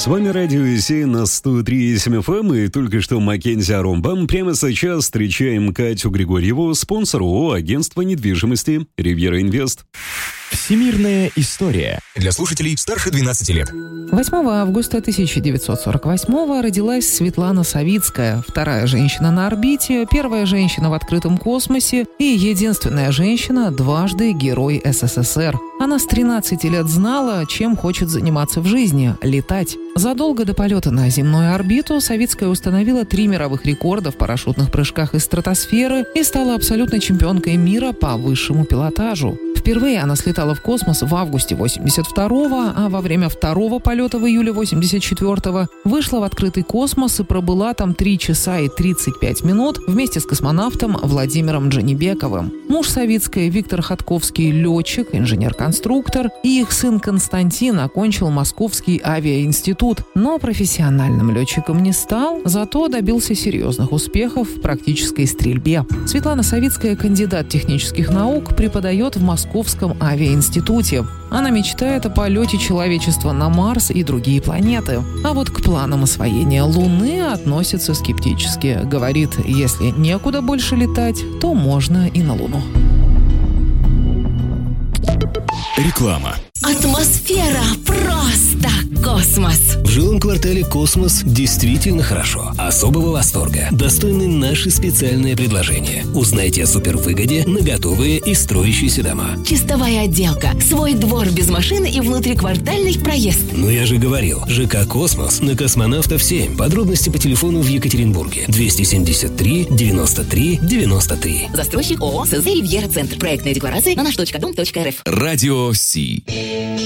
С вами Радио Исей на 103.7 FM, и только что Маккензи Аромбам. Прямо сейчас встречаем Катю Григорьеву, спонсор ООО агентства недвижимости «Ривьера Инвест». Всемирная история. Для слушателей старше 12 лет. 8 августа 1948 родилась Светлана Савицкая, вторая женщина на орбите, первая женщина в открытом космосе и единственная женщина, дважды Герой СССР. Она с 13 лет знала, чем хочет заниматься в жизни – летать. Задолго до полета на земную орбиту Савицкая установила 3 мировых рекорда в парашютных прыжках из стратосферы и стала абсолютной чемпионкой мира по высшему пилотажу. Впервые она слетала в космос в августе 82-го, а во время второго полета в июле 84-го вышла в открытый космос и пробыла там 3 часа и 35 минут вместе с космонавтом Владимиром Джанибековым. Муж Савицкой, Виктор Ходковский, летчик, инженер-конструктор, и их сын Константин окончил Московский авиаинститут, но профессиональным летчиком не стал, зато добился серьезных успехов в практической стрельбе. Светлана Савицкая, кандидат технических наук, преподает в Московском авиаинституте. Она мечтает о полете человечества на Марс и другие планеты. А вот к планам освоения Луны относится скептически. Говорит, если некуда больше летать, то можно и на Луну. Реклама. Атмосфера просто космос. В жилом квартале «Космос» действительно хорошо. Особого восторга достойны наши специальные предложения. Узнайте о супервыгоде на готовые и строящиеся дома. Чистовая отделка, свой двор без машины и внутриквартальный проезд. Ну я же говорил, ЖК «Космос» на Космонавтов 7. Подробности по телефону в Екатеринбурге. 273 93 93. Застройщик ООО СЗ «Ривьера Центр». Проектная декларация на наш.дом.рф. Радио Си.